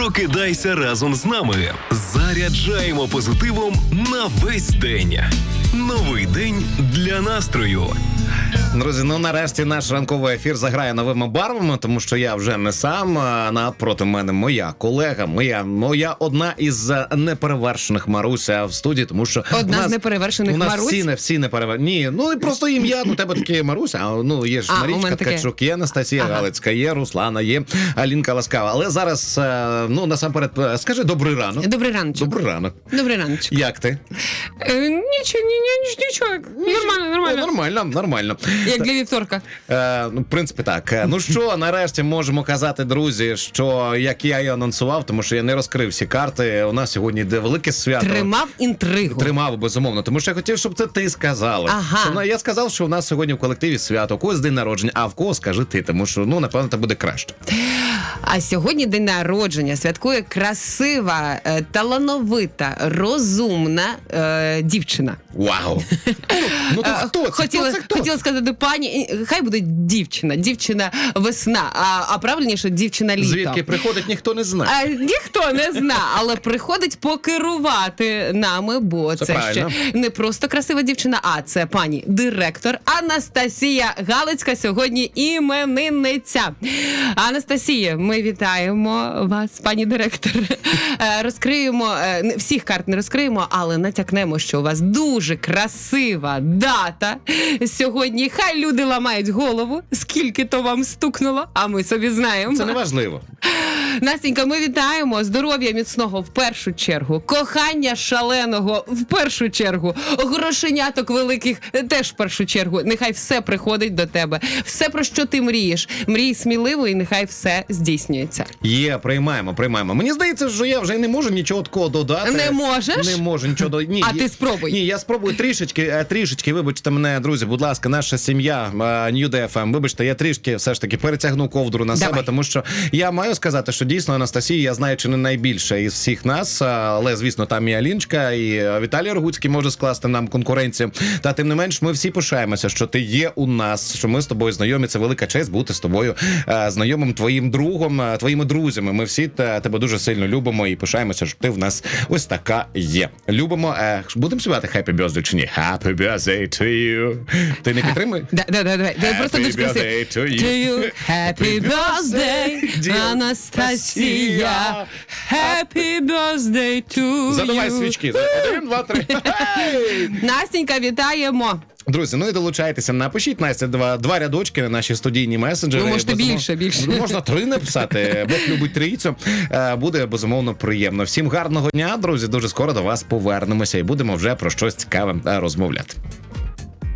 Прокидайся разом з нами. Заряджаємо позитивом на весь день. Новий день для настрою. Друзі, нарешті наш ранковий ефір заграє новими барвами, тому що я вже не сам, а напроти мене моя колега, моя одна із неперевершених Маруся в студії, тому що одна з неперевершених Марусь? У нас всі неперевершені. Ні, просто ім'я, у тебе таке Маруся, є ж Марічка Ткачук, є Анастасія Галицька, є Руслана, є Алінка Ласкава. Але зараз, насамперед, скажи добрий ранок. Добрий раночок. Добрий ранок. Добрий раночок. Як ти? Нічого. Нормально. Як для вівторка. В принципі, так. Ну що, нарешті можемо казати, друзі, що, як я і анонсував, тому що я не розкрив всі карти, у нас сьогодні йде велике свято. Тримав інтригу. Тримав, безумовно, тому що я хотів, щоб це ти сказала. Ага. Я сказав, що у нас сьогодні в колективі свято, у когось день народження, а в кого скажи ти, тому що, напевно, це буде краще. А сьогодні день народження святкує красива, талановита, розумна дівчина. Вау! Ну, то хто це? Хотіла сказати пані, хай буде дівчина весна, а правильніше дівчина літо. Звідки приходить, ніхто не знає. Ніхто не знає, але приходить покерувати нами, бо це ще не просто красива дівчина, а це пані директор Анастасія Галицька, сьогодні іменинниця. Анастасія, ми вітаємо вас, пані директор. Розкриємо, всіх карт не розкриємо, але натякнемо, що у вас дуже красива дата сьогодні. Хай люди ламають голову, скільки то вам стукнуло, а ми собі знаємо. Це не важливо. Настенька, ми вітаємо. Здоров'я міцного в першу чергу, кохання шаленого в першу чергу, грошеняток великих теж в першу чергу. Нехай все приходить до тебе. Все, про що ти мрієш. Мрій сміливо і нехай все здійснюється. Приймаємо. Мені здається, що я вже не можу нічого такого додати. Не можеш? Не можу нічого додати. Ні, ти спробуй. Ні, я спробую трішечки, вибачте мене, друзі, будь ласка, наша сім'я New DFM, вибачте, я трішки все ж таки перетягнув ковдру на себе, тому що я маю сказати, що дійсно Анастасія, я знаю, чи не найбільше із всіх нас, але, звісно, там і Аліночка, і Віталій Рогуцький може скласти нам конкуренцію. Та тим не менш, ми всі пишаємося, що ти є у нас, що ми з тобою знайомі. Це велика честь бути з тобою знайомим, твоїм другом, твоїми друзями. Ми всі тебе дуже сильно любимо і пишаємося, що ти в нас ось така є. Любимо. Будемо співати Happy Birthday чи ні? Happy Birthday to you. Ти не підтримуєш? Давай. Happy Birthday to you. Happy Birthday, Анастасія. Happy Birthday to you. Задавай свічки. 1, 2, 3. Настенька, вітаємо. Друзі, і долучайтеся, напишіть, Настя, два рядочки на наші студійні месенджери. Ви можете більше. Можна 3 написати, Бог любить трійцю. Буде, безумовно, приємно. Всім гарного дня, друзі, дуже скоро до вас повернемося і будемо вже про щось цікаве розмовляти.